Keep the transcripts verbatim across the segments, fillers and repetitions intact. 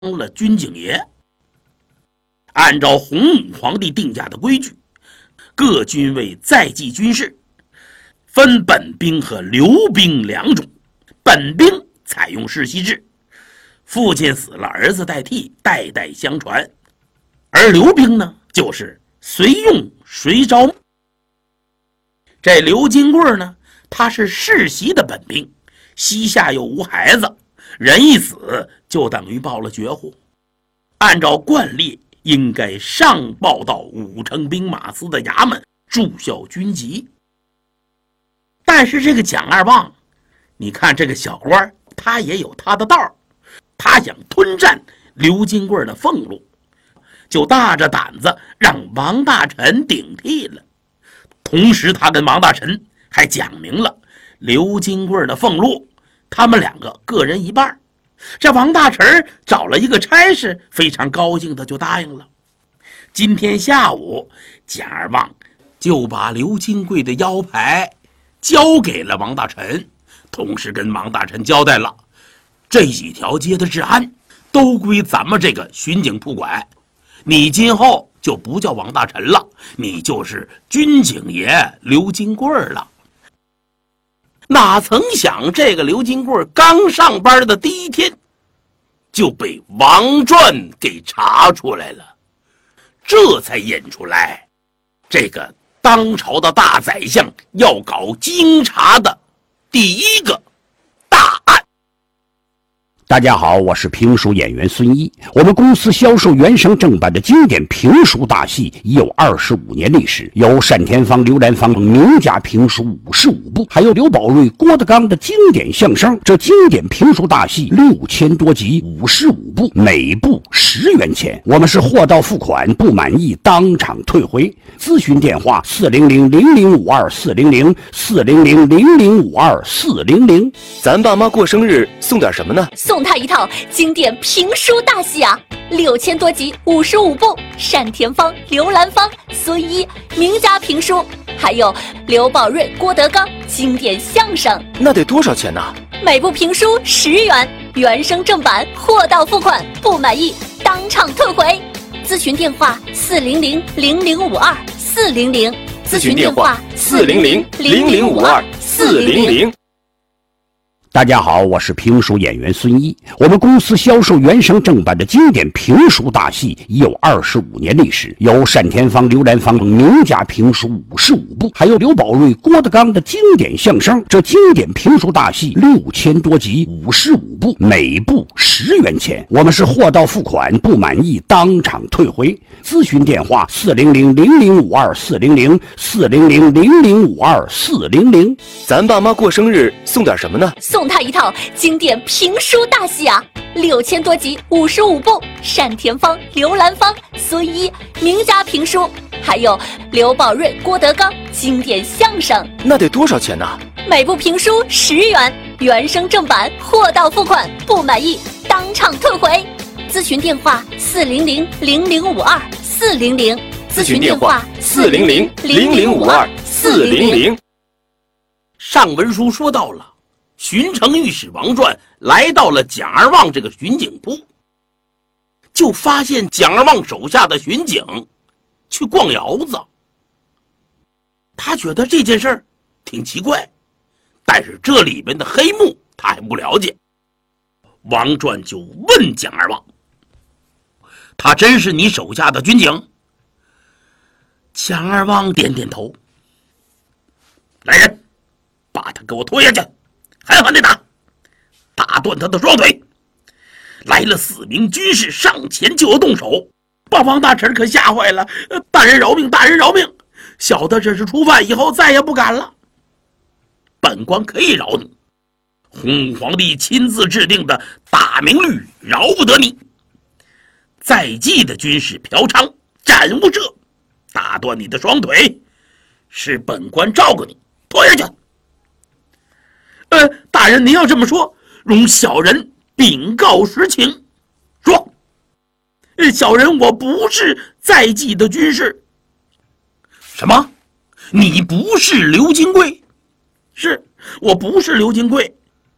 了军警爷。按照洪武皇帝定下的规矩，各军为在籍军事，分本兵和流兵两种。本兵采用世袭制，父亲死了儿子代替，代代相传。而流兵呢，就是随用随招。这刘金贵呢，他是世袭的本兵，膝下又无孩子，人一死就等于报了绝户。按照惯例，应该上报到武城兵马司的衙门注销军籍。但是这个蒋二旺，你看这个小官，他也有他的道，他想吞占刘金贵的俸禄，就大着胆子让王大臣顶替了。同时他跟王大臣还讲明了刘金贵的俸禄，他们两个各人一半。这王大臣找了一个差事，非常高兴的就答应了。今天下午，蒋二旺就把刘金贵的腰牌交给了王大臣，同时跟王大臣交代了，这几条街的治安都归咱们这个巡警铺管，你今后就不叫王大臣了，你就是军警爷刘金贵了。哪曾想这个刘金贵刚上班的第一天就被王传给查出来了，这才引出来这个当朝的大宰相要搞京察的第一个大案。 大家好，我是评书演员孙一。我们公司销售原声正版的经典评书大戏已有二十五年历史，有单田芳、刘兰芳名家评书五十五部，还有刘宝瑞、郭德纲的经典相声。这经典评书大戏六千多集，五十五部，每部十元钱。我们是货到付款，不满意当场退回。咨询电话：四零零零零五二四零零四零零零零五二四零零。 咱爸妈过生日送点什么呢？ 送他一套经典评书大戏啊，六千多集，五十五部，单田芳、刘兰芳、孙一名家评书，还有刘宝瑞、郭德纲经典相声。 那得多少钱呢？ 每部评书十元，原声正版，货到付款，不满意当场退回。咨询电话：四零零零零五二四零零。 咨询电话：四零零零零五二四零零。 大家好，我是评书演员孙一。我们公司销售原声正版的经典评书大戏已有二十五年历史，有单田芳、刘兰芳名家评书五十五部，还有刘宝瑞、郭德纲的经典相声。这经典评书大戏六千多集，五十五部，每部十元钱。我们是货到付款，不满意当场退回。咨询电话：四零零零零五二四零零四零零零零五二四零零。 咱爸妈过生日送点什么呢？ 送他一套经典评书大戏啊，六千多集，五十五部，单田芳、刘兰芳、孙一名家评书，还有刘宝瑞、郭德纲经典相声。 那得多少钱呢？ 每部评书十元，原声正版，货到付款，不满意当场退回。咨询电话：四零零零零五二四零零。 咨询电话：四零零零零五二四零零。 上文书说到了，巡城御史王传来到了蒋二旺这个巡警部，就发现蒋二旺手下的巡警去逛窑子。他觉得这件事儿挺奇怪，但是这里面的黑幕他还不了解。王传就问蒋二旺：“他真是你手下的军警？”蒋二旺点点头。来人，把他给我拖下去，狠狠地打，打断他的双腿。来了四名军士上前就要动手，把王大臣可吓坏了。大人饶命，大人饶命！小的这是初犯，以后再也不敢了。本官可以饶你，洪皇帝亲自制定的大明律饶不得你。在籍的军士嫖娼、斩无赦，打断你的双腿，是本官照顾你，拖下去。呃，大人您要这么说，容小人禀告实情。说，呃，小人我不是在籍的军士。什么？你不是刘金贵？是，我不是刘金贵。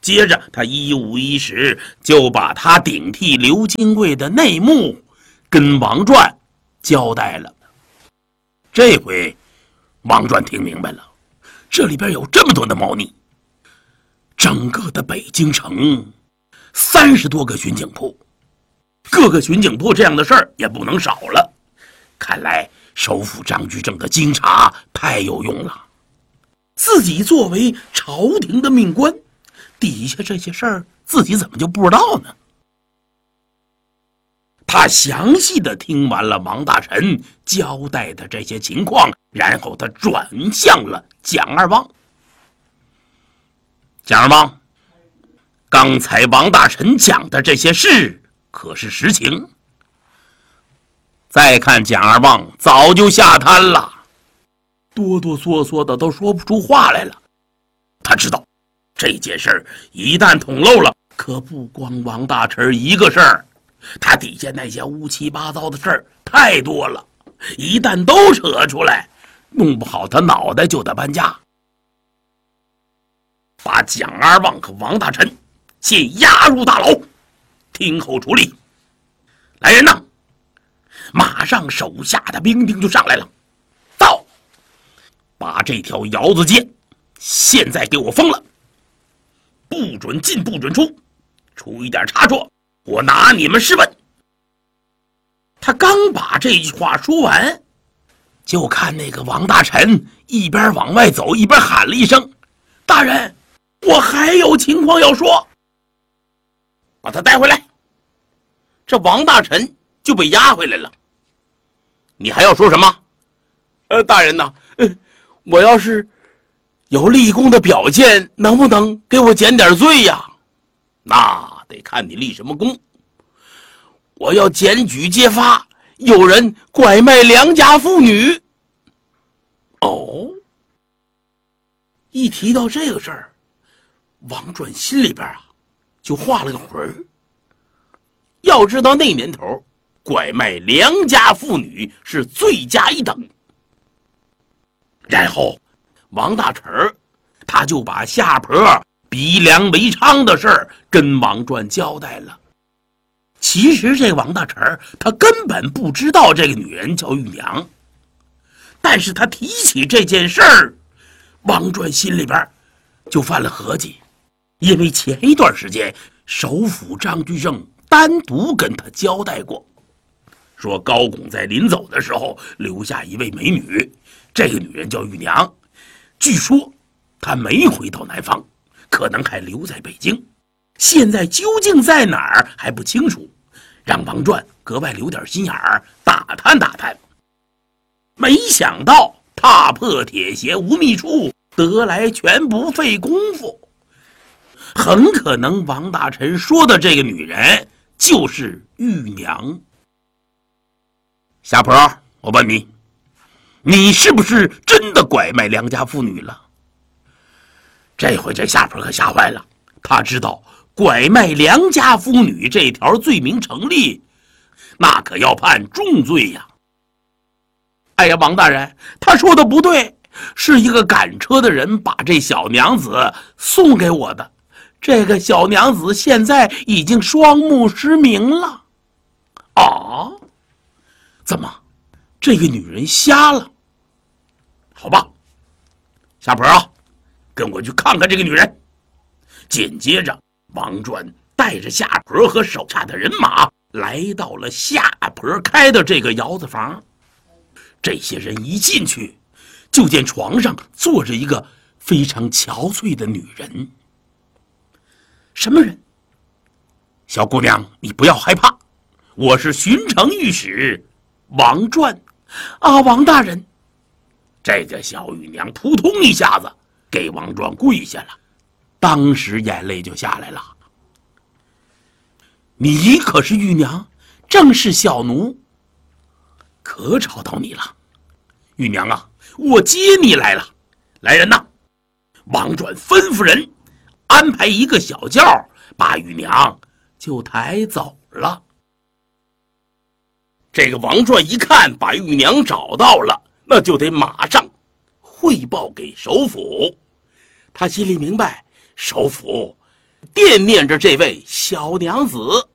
接着他一五一十就把他顶替刘金贵的内幕跟王传交代了。这回王传听明白了，这里边有这么多的猫腻。整个的北京城三十多个巡警铺，各个巡警铺这样的事儿也不能少了。看来首辅张居正的经察太有用了，自己作为朝廷的命官，底下这些事儿自己怎么就不知道呢？他详细的听完了王大臣交代的这些情况，然后他转向了蒋二汪。蒋二汪，刚才王大臣讲的这些事可是实情？再看蒋二汪早就下瘫了，哆哆嗦嗦的都说不出话来了。他知道这件事儿一旦捅漏了，可不光王大臣一个事儿，他底下那些乌七八糟的事儿太多了，一旦都扯出来，弄不好他脑袋就得搬家。把蒋二汪和王大臣先押入大牢，听候处理。来人呐！马上手下的兵丁就上来了。到，把这条窑子街现在给我封了，不准进不准出，出一点差错我拿你们试问。他刚把这句话说完，就看那个王大臣一边往外走一边喊了一声：大人，我还有情况要说。把他带回来。这王大臣就被押回来了。你还要说什么？呃，大人呐，呃，我要是有立功的表现，能不能给我减点罪呀？那得看你立什么功。我要检举揭发有人拐卖良家妇女。哦，一提到这个事儿，王传心里边啊就画了个魂儿。要知道那年头，拐卖良家妇女是罪加一等。然后王大臣他就把下婆逼良为娼的事儿跟王传交代了。其实这王大臣他根本不知道这个女人叫玉娘，但是他提起这件事儿，王传心里边就犯了合计。因为前一段时间首辅张居正单独跟他交代过，说高拱在临走的时候留下一位美女，这个女人叫玉娘，据说她没回到南方，可能还留在北京，现在究竟在哪儿还不清楚，让王传格外留点心眼儿，打探打探。没想到踏破铁鞋无觅处，得来全不费功夫。很可能王大臣说的这个女人就是玉娘。夏婆，我问你，你是不是真的拐卖良家妇女了？这回这夏婆可吓坏了，他知道拐卖良家妇女这条罪名成立，那可要判重罪呀。哎呀，王大人，他说的不对，是一个赶车的人把这小娘子送给我的，这个小娘子现在已经双目失明了。啊？怎么，这个女人瞎了？好吧，夏婆啊，跟我去看看这个女人。紧接着王传带着夏婆和手下的人马来到了夏婆开的这个窑子房。这些人一进去，就见床上坐着一个非常憔悴的女人。什么人？小姑娘，你不要害怕，我是巡城御史王传。啊，王大人。这个小玉娘扑通一下子给王传跪下了，当时眼泪就下来了。你可是玉娘？正是小奴。可找到你了。玉娘啊，我接你来了。来人呐！王传吩咐人安排一个小轿，把玉娘就抬走了。这个王传一看把玉娘找到了，那就得马上汇报给首辅。他心里明白，首辅惦念着这位小娘子。